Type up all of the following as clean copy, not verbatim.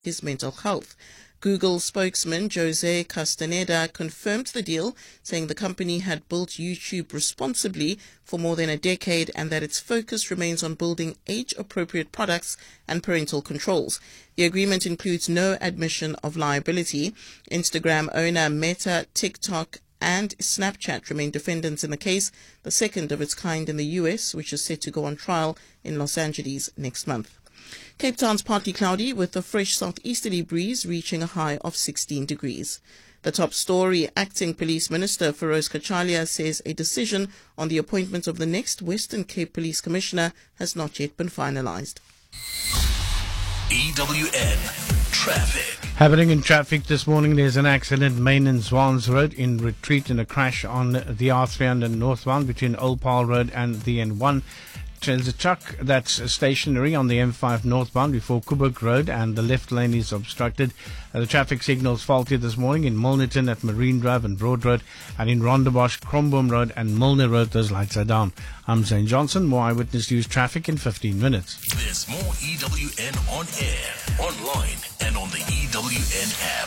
his mental health. Google spokesman Jose Castaneda confirmed the deal, saying the company had built YouTube responsibly for more than a decade and that its focus remains on building age-appropriate products and parental controls. The agreement includes no admission of liability. Instagram owner Meta, TikTok, and Snapchat remain defendants in the case, the second of its kind in the US, which is set to go on trial in Los Angeles next month. Cape Town's partly cloudy with a fresh southeasterly breeze reaching a high of 16 degrees. The top story, Acting Police Minister Feroz Kachalia says a decision on the appointment of the next Western Cape Police Commissioner has not yet been finalized. EWN Traffic. Happening in traffic this morning, there's an accident main in Swans Road in retreat in a crash on the R300 northbound between Old Paarl Road and the N1. There's a truck that's stationary on the M5 northbound before Kuburg Road and the left lane is obstructed. The traffic signal's faulty this morning in Milnerton at Marine Drive and Broad Road, and in Rondebosch, Kromboom Road and Milner Road, those lights are down. I'm Zane Johnson. More Eyewitness News traffic in 15 minutes. There's more EWN on air, online and on the EWN app.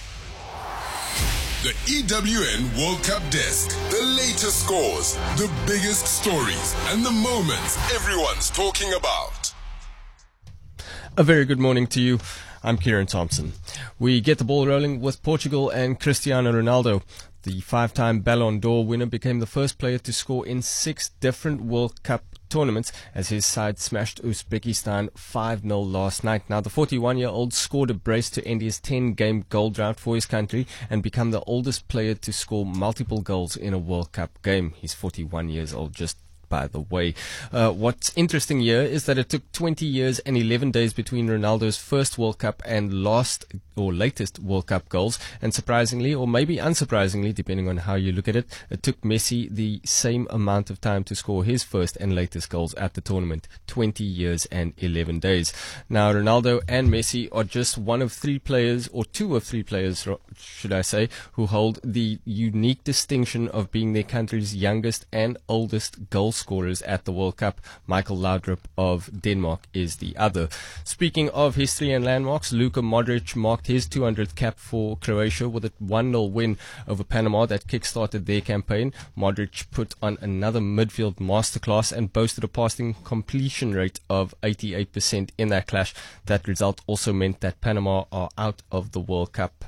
The EWN World Cup Desk. The latest scores, the biggest stories, and the moments everyone's talking about. A very good morning to you. I'm Kieran Thompson. We get the ball rolling with Portugal and Cristiano Ronaldo. The five-time Ballon d'Or winner became the first player to score in 6 different World Cup tournaments as his side smashed Uzbekistan 5-0 last night. Now, the 41-year-old scored a brace to end his 10-game goal drought for his country and become the oldest player to score multiple goals in a World Cup game. He's 41 years old, just by the way. What's interesting here is that it took 20 years and 11 days between Ronaldo's first World Cup and latest World Cup goals. And surprisingly, or maybe unsurprisingly, depending on how you look at it, it took Messi the same amount of time to score his first and latest goals at the tournament, 20 years and 11 days. Now, Ronaldo and Messi are just one of 3 players, or 2 of 3 players, should I say, who hold the unique distinction of being their country's youngest and oldest goal scorers at the World Cup. Michael Laudrup of Denmark is the other. Speaking of history and landmarks, Luka Modric marked his 200th cap for Croatia with a 1-0 win over Panama that kick-started their campaign. Modric put on another midfield masterclass and boasted a passing completion rate of 88% in that clash. That result also meant that Panama are out of the World Cup.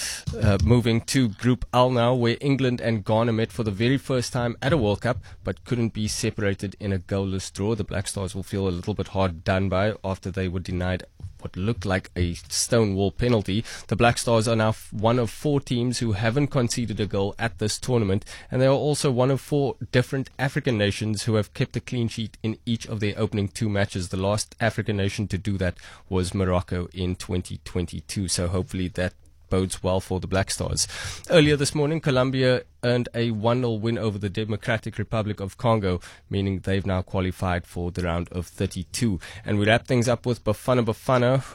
Moving to Group L now, where England and Ghana met for the very first time at a World Cup, but couldn't be separated in a goalless draw. The Black Stars will feel a little bit hard done by after they were denied what looked like a stonewall penalty. The Black Stars are now one of 4 teams who haven't conceded a goal at this tournament, and they are also one of 4 different African nations who have kept a clean sheet in each of their opening 2 matches. The last African nation to do that was Morocco in 2022, so hopefully that bodes well for the Black Stars. Earlier this morning, Colombia earned a 1-0 win over the Democratic Republic of Congo, meaning they've now qualified for the round of 32. And we wrap things up with Bafana Bafana,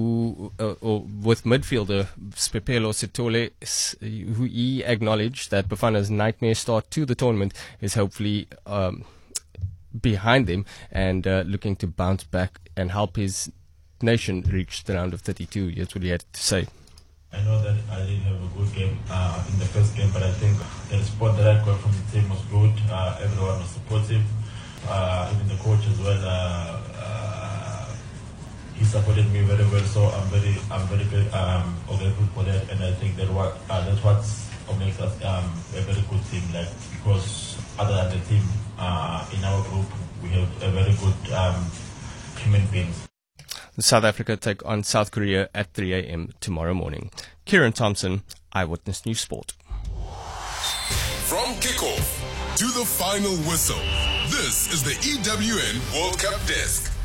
with midfielder Pepelo Sitole, who he acknowledged that Bafana's nightmare start to the tournament is hopefully behind them and looking to bounce back and help his nation reach the round of 32. Here's what he had to say. I know that I didn't have a good game in the first game, but I think the response that I got from the team was good. Everyone was supportive, even the coach as well. He supported me very well, so I'm very grateful for that. And I think that's what makes us a very good team. Like, because other than the team in our group, we have a very good human beings. South Africa take on South Korea at 3 a.m. tomorrow morning. Kieran Thompson, Eyewitness News Sport. From kickoff to the final whistle, this is the EWN World Cup Desk.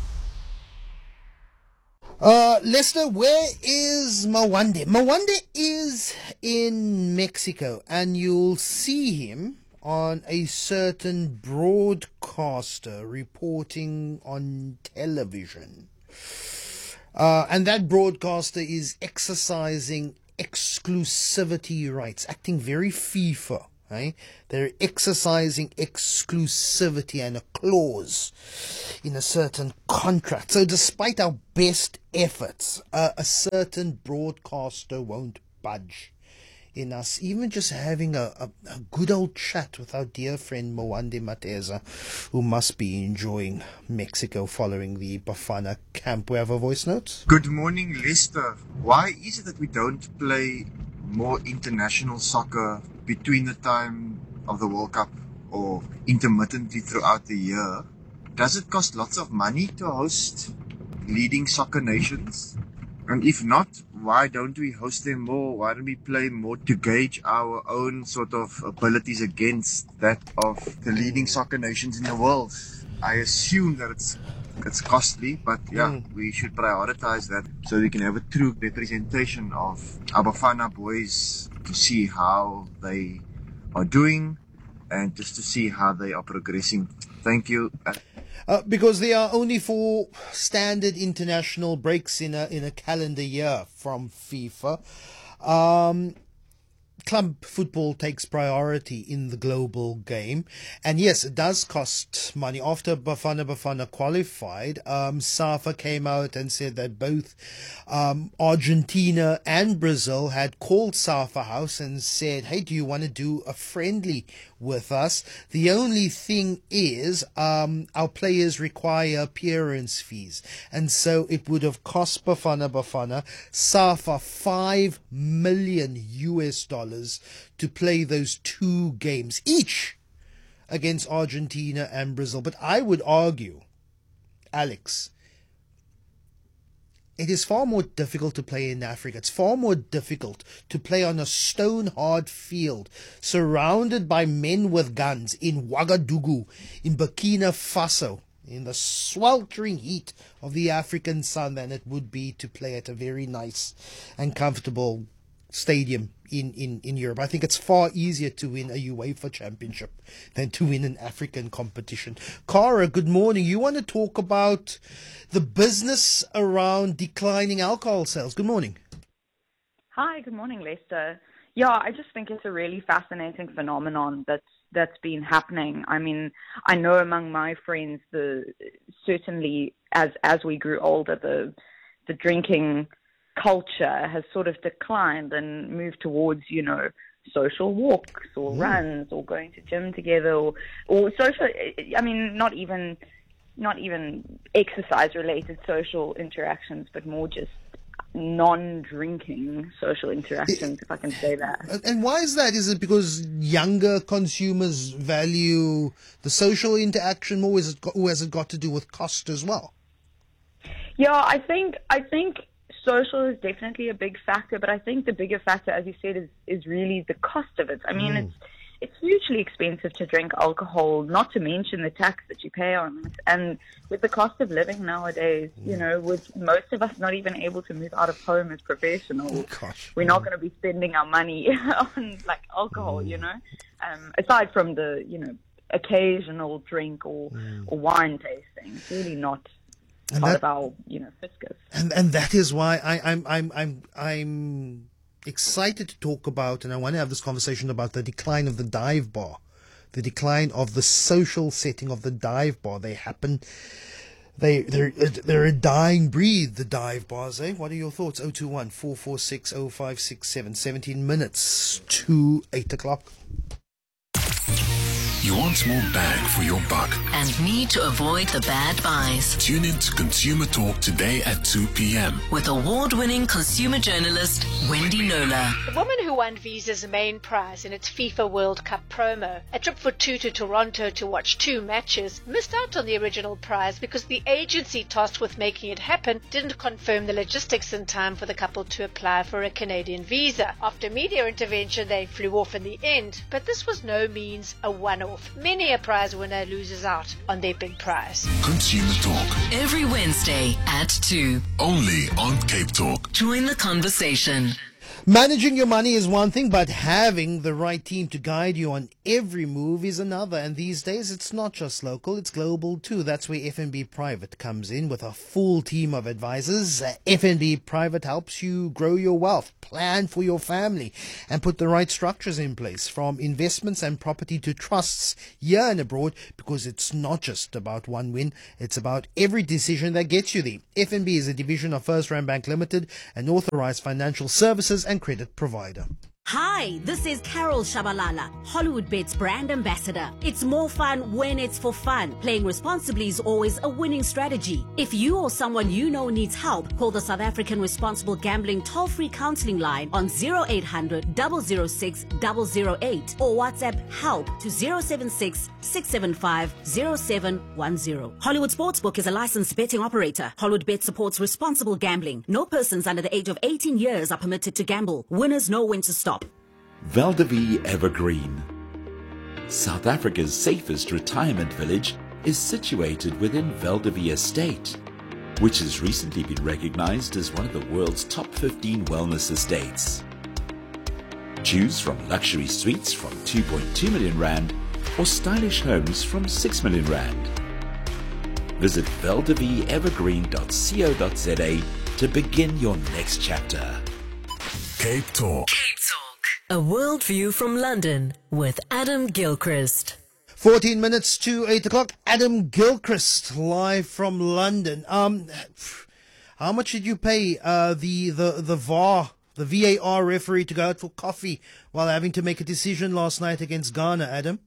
Lester, where is Mawande? Mawande is in Mexico, and you'll see him on a certain broadcaster reporting on television. And that broadcaster is exercising exclusivity rights, acting very FIFA. Right? They're exercising exclusivity and a clause in a certain contract. So despite our best efforts, a certain broadcaster won't budge in us even just having a good old chat with our dear friend Mwande Mateza, who must be enjoying Mexico following the Bafana camp. We have a voice note. Good morning, Leicester. Why is it that we don't play more international soccer between the time of the World Cup or intermittently throughout the year? Does it cost lots of money to host leading soccer nations? And if not, why don't we host them more? Why don't we play more to gauge our own sort of abilities against that of the leading soccer nations in the world? I assume that it's costly, but we should prioritize that so we can have a true representation of our Bafana boys to see how they are doing and just to see how they are progressing. Thank you. Because there are only 4 standard international breaks in a calendar year from FIFA. Club football takes priority in the global game. And yes, it does cost money. After Bafana qualified, SAFA came out and said that both Argentina and Brazil had called SAFA House and said, hey, do you want to do a friendly with us? The only thing is our players require appearance fees. And so it would have cost Bafana SAFA $5 million to play those 2 games each against Argentina and Brazil. But I would argue, Alex, it is far more difficult to play in Africa. It's far more difficult to play on a stone-hard field, surrounded by men with guns in Ouagadougou, in Burkina Faso, in the sweltering heat of the African sun, than it would be to play at a very nice and comfortable stadium in Europe. I think it's far easier to win a UEFA championship than to win an African competition. Cara, good morning. You want to talk about the business around declining alcohol sales. Good morning. Hi, good morning, Lester. Yeah, I just think it's a really fascinating phenomenon that's been happening. I mean, I know among my friends, certainly as we grew older, the drinking culture has sort of declined and moved towards, social walks or runs or going to gym together or social, I mean, not even exercise related social interactions, but more just non-drinking social interactions, if I can say that. And why is that? Is it because younger consumers value the social interaction more, or has it got to do with cost as well? Yeah, I think social is definitely a big factor, but I think the bigger factor, as you said, is really the cost of it. I mean, it's hugely expensive to drink alcohol, not to mention the tax that you pay on it. And with the cost of living nowadays, with most of us not even able to move out of home as professionals, we're not going to be spending our money on like alcohol, aside from the, occasional drink or wine tasting. It's really not part of our, fiscus. And that is why I'm excited to talk about, and I want to have this conversation about the decline of the dive bar, the decline of the social setting of the dive bar. They're a dying breed, the dive bars, eh? What are your thoughts? 021-446-0567, 17 minutes to 8 o'clock. You want more bang for your buck and need to avoid the bad buys. Tune in to Consumer Talk today at 2 p.m. with award-winning consumer journalist Wendy Nola. The woman who won Visa's main prize in its FIFA World Cup promo, a trip for 2 to Toronto to watch 2 matches, missed out on the original prize because the agency tasked with making it happen didn't confirm the logistics in time for the couple to apply for a Canadian visa. After media intervention, they flew off in the end, but this was no means a one-off. Many a prize winner loses out on their big prize. Consumer Talk. Every Wednesday at 2. Only on Cape Talk. Join the conversation. Managing your money is one thing, but having the right team to guide you on every move is another. And these days, it's not just local, it's global too. That's where FNB Private comes in with a full team of advisors. FNB Private helps you grow your wealth, plan for your family, and put the right structures in place, from investments and property to trusts here and abroad, because it's not just about one win, it's about every decision that gets you there. FNB is a division of First Rand Bank Limited, an authorized financial services and credit provider. Hi, this is Carol Shabalala, HollywoodBets brand ambassador. It's more fun when it's for fun. Playing responsibly is always a winning strategy. If you or someone you know needs help, call the South African Responsible Gambling toll-free counseling line on 0800 006 008 or WhatsApp help to 076 675 0710. Hollywood Sportsbook is a licensed betting operator. HollywoodBet supports responsible gambling. No persons under the age of 18 years are permitted to gamble. Winners know when to stop. Veldevie Evergreen. South Africa's safest retirement village is situated within Veldevie Estate, which has recently been recognized as one of the world's top 15 wellness estates. Choose from luxury suites from 2.2 million rand or stylish homes from 6 million rand. Visit veldevieevergreen.co.za to begin your next chapter. Cape Talk. A world view from London with Adam Gilchrist. 14 minutes to 8 o'clock. Adam Gilchrist, live from London. How much did you pay the VAR referee to go out for coffee while having to make a decision last night against Ghana, Adam?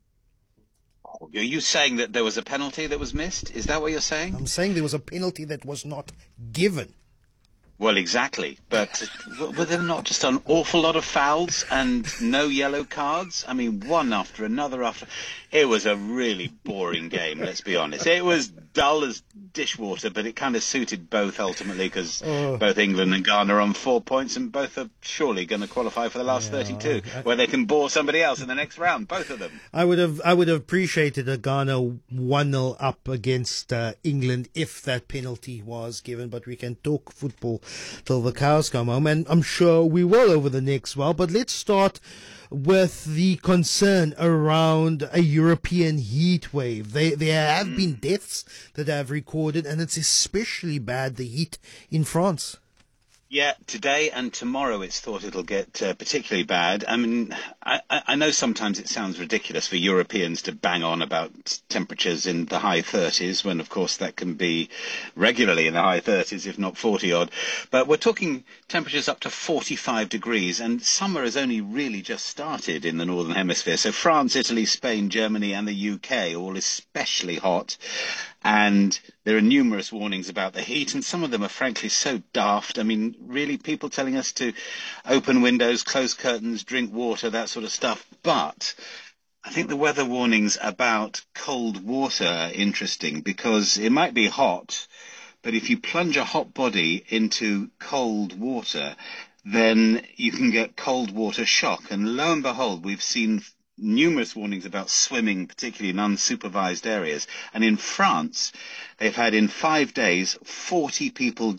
Are you saying that there was a penalty that was missed? Is that what you're saying? I'm saying there was a penalty that was not given. Well, exactly. But were there not just an awful lot of fouls and no yellow cards? I mean, one after another after... It was a really boring game, let's be honest. It was dull as dishwater, but it kind of suited both ultimately, because both England and Ghana are on 4 points, and both are surely going to qualify for the last 32, where they can bore somebody else in the next round, both of them. I would have appreciated a Ghana 1-0 up against England if that penalty was given, but we can talk football till the cows come home, and I'm sure we will over the next while. But let's start with the concern around a European heat wave. There have been deaths that have recorded, and it's especially bad, the heat in France. Yeah, today and tomorrow it's thought it'll get particularly bad. I mean, I know sometimes it sounds ridiculous for Europeans to bang on about temperatures in the high 30s, when of course that can be regularly in the high 30s, if not 40-odd. But we're talking temperatures up to 45 degrees, and summer has only really just started in the Northern Hemisphere. So France, Italy, Spain, Germany and the UK, all especially hot. And there are numerous warnings about the heat, and some of them are frankly so daft. I mean, really, people telling us to open windows, close curtains, drink water, that sort of stuff. But I think the weather warnings about cold water are interesting, because it might be hot, but if you plunge a hot body into cold water, then you can get cold water shock. And lo and behold, we've seen numerous warnings about swimming, particularly in unsupervised areas. And in France, they've had in 5 days, 40 people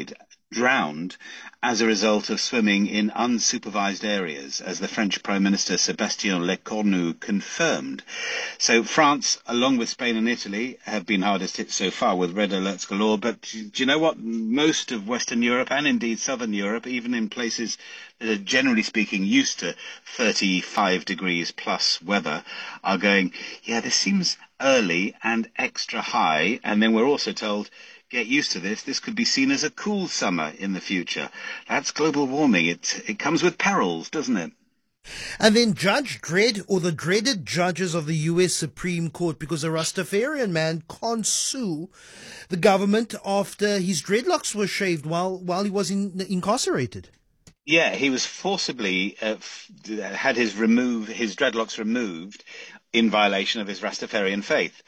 drowned as a result of swimming in unsupervised areas, as the French Prime Minister Sébastien Lecornu confirmed. So France, along with Spain and Italy, have been hardest hit so far with red alerts galore. But do you know what? Most of Western Europe, and indeed Southern Europe, even in places that are generally speaking used to 35 degrees plus weather, are going, yeah, this seems early and extra high. And then we're also told, get used to this. This could be seen as a cool summer in the future. That's global warming. It comes with perils, doesn't it? And then Judge Dredd, or the dreaded judges of the U.S. Supreme Court, because a Rastafarian man can't sue the government after his dreadlocks were shaved while he was incarcerated. Yeah, he was forcibly had his dreadlocks removed in violation of his Rastafarian faith.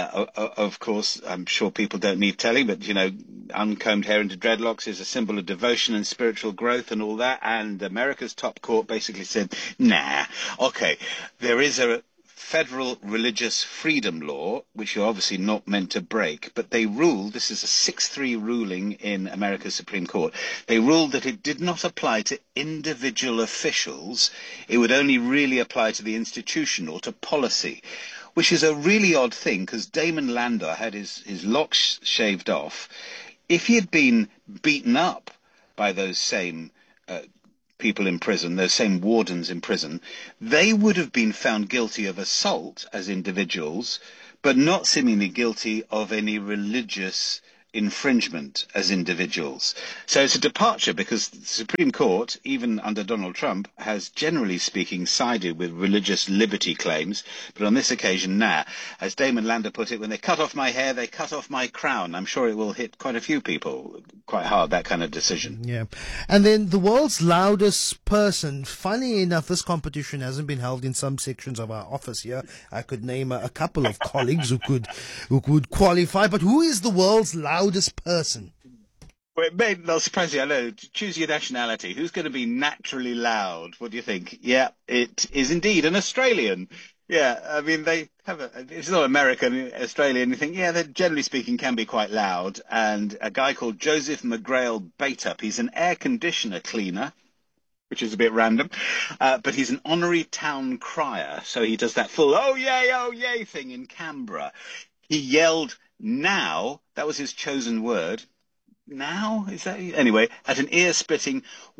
Of course, I'm sure people don't need telling, but, you know, uncombed hair into dreadlocks is a symbol of devotion and spiritual growth and all that. And America's top court basically said, nah, okay, there is a federal religious freedom law, which you're obviously not meant to break, but they ruled, this is a 6-3 ruling in America's Supreme Court, they ruled that it did not apply to individual officials, it would only really apply to the institution or to policy, which is a really odd thing because Damon Landor had his locks shaved off. If he had been beaten up by those same people in prison, those same wardens in prison, they would have been found guilty of assault as individuals, but not seemingly guilty of any religious infringement as individuals. So it's a departure because the Supreme Court, even under Donald Trump, has generally speaking sided with religious liberty claims, but on this occasion, as Damon Landor put it, when they cut off my hair, they cut off my crown. I'm sure it will hit quite a few people quite hard, that kind of decision. Yeah. And then the world's loudest person. Funny enough, this competition hasn't been held in some sections of our office here. I could name a couple of colleagues who could qualify, but who is the world's loudest person? Well, it may not surprise you, I know. Choose your nationality. Who's going to be naturally loud? What do you think? Yeah, it is indeed an Australian. Yeah, I mean, they have it's not American, Australian. You think, yeah, they generally speaking can be quite loud. And a guy called Joseph McGrail Baitup, he's an air conditioner cleaner, which is a bit random, but he's an honorary town crier. So he does that full, oh yay thing in Canberra. He yelled, now, that was his chosen word. Now? Is that? Anyway, at an ear-splitting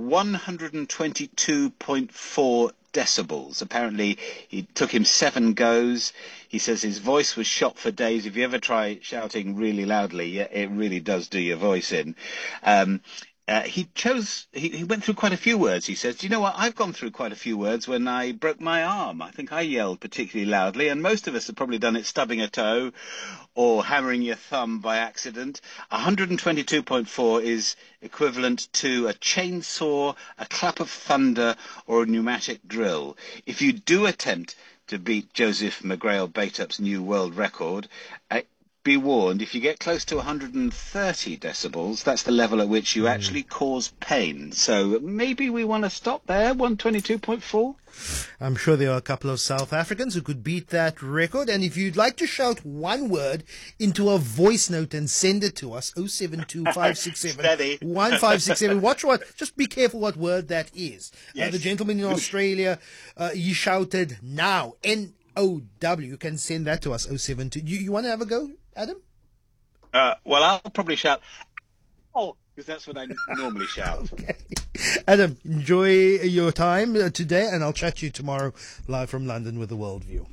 122.4 decibels. Apparently, it took him 7 goes. He says his voice was shot for days. If you ever try shouting really loudly, it really does do your voice in. He went through quite a few words, he says. Do you know what? I've gone through quite a few words when I broke my arm. I think I yelled particularly loudly, and most of us have probably done it stubbing a toe or hammering your thumb by accident. 122.4 is equivalent to a chainsaw, a clap of thunder, or a pneumatic drill. If you do attempt to beat Joseph McGrail Baitup's new world record, be warned, if you get close to 130 decibels, that's the level at which you actually cause pain. So maybe we want to stop there, 122.4. I'm sure there are a couple of South Africans who could beat that record. And if you'd like to shout one word into a voice note and send it to us, 072-567-1567. Watch what, just be careful what word that is. Yes. The gentleman in Australia, he shouted now, N-O-W. You can send that to us, 072. You want to have a go, Adam? Well, I'll probably shout, oh, because that's what I normally shout. Okay. Adam, enjoy your time today, and I'll chat to you tomorrow live from London with the Worldview.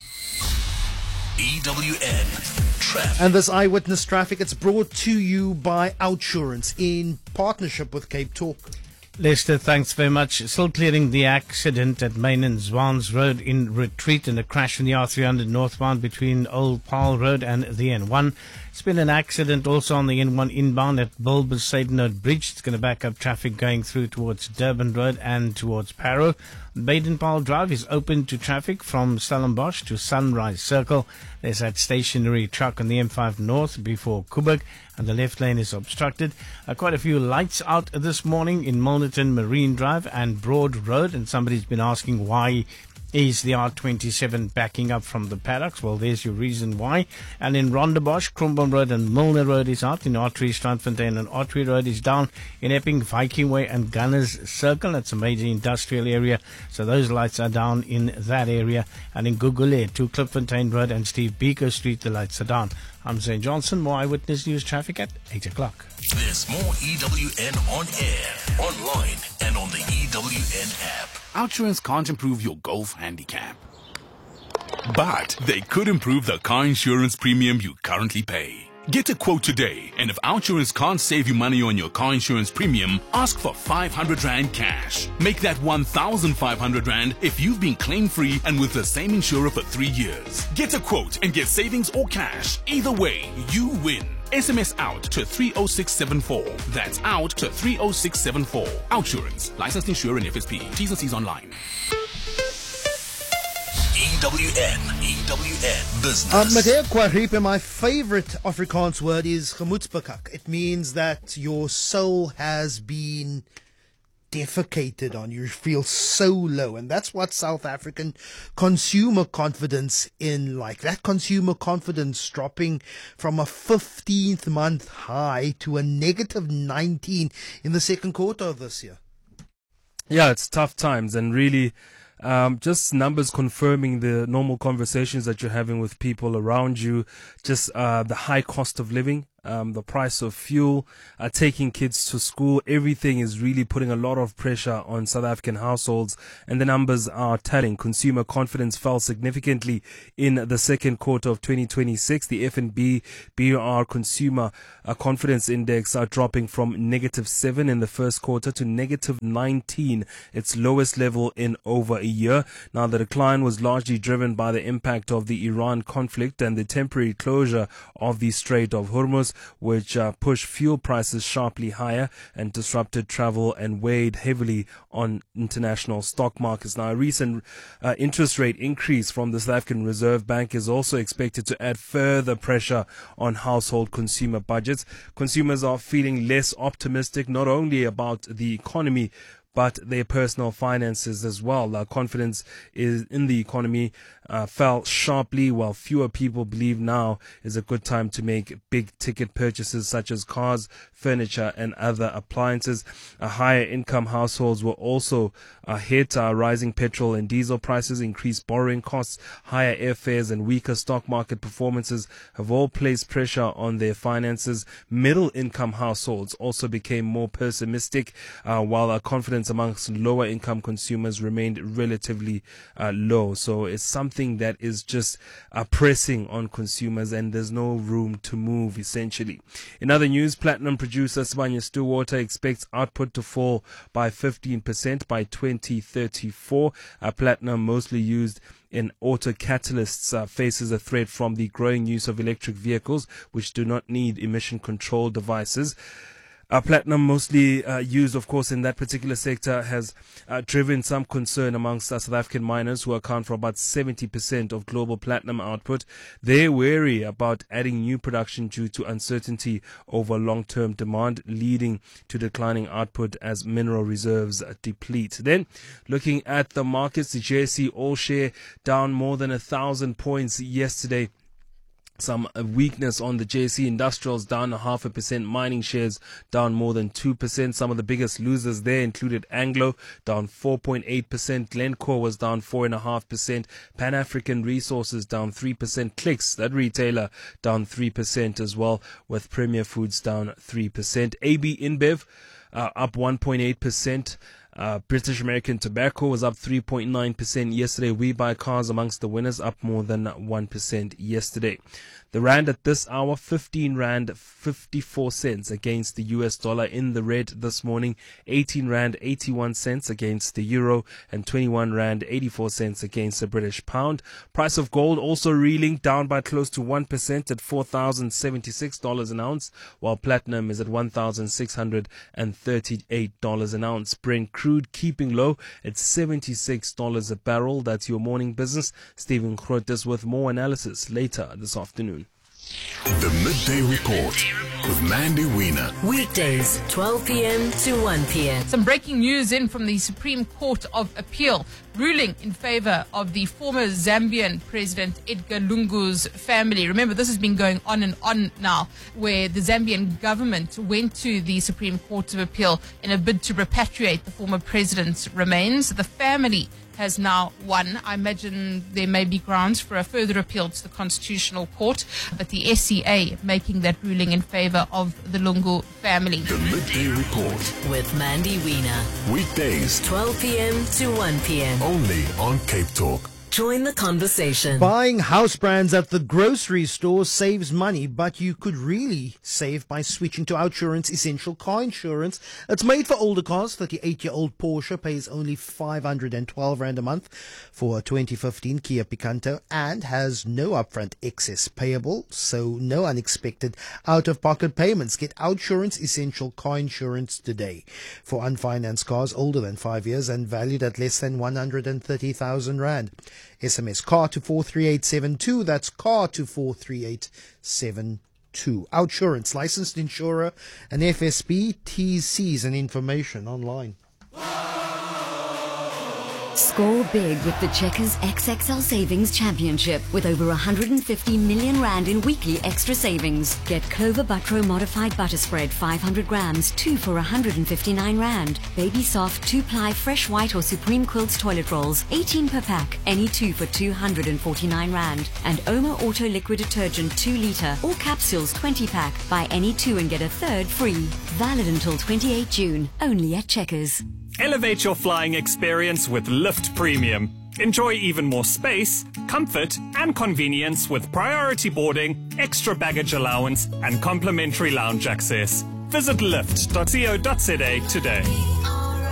EWN Traffic. And this Eyewitness Traffic, it's brought to you by Outsurance in partnership with Cape Talk. Lester, thanks very much. Still clearing the accident at Main and Zwans Road in Retreat in a crash in the R300 northbound between Old Paarl Road and the N1. It's been an accident also on the N1 inbound at Bulbous Sadenode Bridge. It's going to back up traffic going through towards Durban Road and towards Parow. Baden-Powell Drive is open to traffic from Stellenbosch to Sunrise Circle. There's that stationary truck on the M5 North before Koeberg, and the left lane is obstructed. Quite a few lights out this morning in Milnerton Marine Drive and Broad Road, and somebody's been asking why is the R27 backing up from the paddocks. Well, there's your reason why. And in Rondebosch, Kromboom Road and Milner Road is out. In Artery, Strandfontein and Artery Road is down. In Epping, Viking Way and Gunners Circle, that's a major industrial area, so those lights are down in that area. And in Gugulet, to Klipfontein Road and Steve Biko Street, the lights are down. I'm Zane Johnson. More Eyewitness News traffic at 8 o'clock. There's more EWN on air, online, and on the EWN app. Outsurance can't improve your golf handicap, but they could improve the car insurance premium you currently pay. Get a quote today, and if Outsurance can't save you money on your car insurance premium, ask for 500 Rand cash. Make that 1,500 Rand if you've been claim-free and with the same insurer for 3 years. Get a quote and get savings or cash. Either way, you win. SMS out to 30674. That's out to 30674. Outsurance. Licensed insurer and FSP. T's and C's online. EWN Business. Meneer Kwaripe, my favorite Afrikaans word is gemoedsbekak. It means that your soul has been defecated on. You feel so low. And that's what South African consumer confidence in like. That consumer confidence dropping from a 15th month high to a negative 19 in the second quarter of this year. Yeah, it's tough times, and really just numbers confirming the normal conversations that you're having with people around you, just the high cost of living. The price of fuel, taking kids to school, everything is really putting a lot of pressure on South African households, and the numbers are telling. Consumer confidence fell significantly in the second quarter of 2026. The FNB BR Consumer Confidence Index are dropping from -7 in the first quarter to -19, its lowest level in over a year. Now, the decline was largely driven by the impact of the Iran conflict and the temporary closure of the Strait of Hormuz, which pushed fuel prices sharply higher and disrupted travel and weighed heavily on international stock markets. Now, a recent interest rate increase from the South African Reserve Bank is also expected to add further pressure on household consumer budgets. Consumers are feeling less optimistic, not only about the economy, but their personal finances as well. Confidence in the economy fell sharply, while fewer people believe now is a good time to make big ticket purchases such as cars, furniture and other appliances. Higher income households were also hit. Rising petrol and diesel prices, increased borrowing costs, higher airfares and weaker stock market performances have all placed pressure on their finances. Middle income households also became more pessimistic, while confidence amongst lower income consumers remained relatively low. So it's something that is just pressing on consumers, and there's no room to move, essentially. In other news, platinum producer Sibanye-Stillwater expects output to fall by 15% by 2034. Platinum, mostly used in auto catalysts, faces a threat from the growing use of electric vehicles, which do not need emission control devices. Platinum, mostly used, of course, in that particular sector, has driven some concern amongst South African miners, who account for about 70% of global platinum output. They're wary about adding new production due to uncertainty over long-term demand, leading to declining output as mineral reserves deplete. Then, looking at the markets, the JSE All Share down more than 1,000 points yesterday. Some weakness on the JSE Industrials, down 0.5%. Mining shares down more than 2%. Some of the biggest losers there included Anglo, down 4.8%. Glencore was down 4.5%. Pan African Resources down 3%. Clicks, that retailer, down 3% as well, with Premier Foods down 3%. AB InBev up 1.8%. British American Tobacco was up 3.9% yesterday. We Buy Cars amongst the winners, up more than 1% yesterday. The rand at this hour, 15 rand 54 cents against the US dollar, in the red this morning. 18 rand 81 cents against the euro, and 21 rand 84 cents against the British pound. Price of gold also reeling, down by close to 1% at $4,076 an ounce, while platinum is at $1,638 an ounce. Brent crude keeping low at $76 a barrel. That's your morning business. Stephen Grotes with more analysis later this afternoon. The Midday Report with Mandy Wiener. Weekdays, 12 p.m. to 1 p.m. Some breaking news in from the Supreme Court of Appeal, ruling in favor of the former Zambian President Edgar Lungu's family. Remember, this has been going on and on now, where the Zambian government went to the Supreme Court of Appeal in a bid to repatriate the former president's remains. The family has now won. I imagine there may be grounds for a further appeal to the Constitutional Court, but the SCA making that ruling in favor of the Lungu family. The Midday Report with Mandy Wiener. Weekdays, 12 p.m. to 1 p.m. only on Cape Talk. Join the conversation. Buying house brands at the grocery store saves money, but you could really save by switching to Outsurance Essential Car Insurance. It's made for older cars. 38-year-old Porsche pays only 512 Rand a month for a 2015 Kia Picanto and has no upfront excess payable, so no unexpected out-of-pocket payments. Get Outsurance Essential Car Insurance today for unfinanced cars older than 5 years and valued at less than 130,000 Rand. SMS car to 43872. That's car to 43872. Outsurance, licensed insurer, and FSB. TCs and information online. Score big with the Checkers XXL Savings Championship with over 150 million rand in weekly extra savings. Get Clover Butro Modified Butter Spread 500 grams, 2 for 159 rand. Baby Soft 2-ply Fresh White or Supreme Quilts Toilet Rolls, 18 per pack, any 2 for 249 rand. And Oma Auto Liquid Detergent 2 litre or capsules 20 pack. Buy any 2 and get a third free. Valid until 28 June, only at Checkers. Elevate your flying experience with Lift Premium. Enjoy even more space, comfort, and convenience with priority boarding, extra baggage allowance, and complimentary lounge access. Visit lift.co.za today.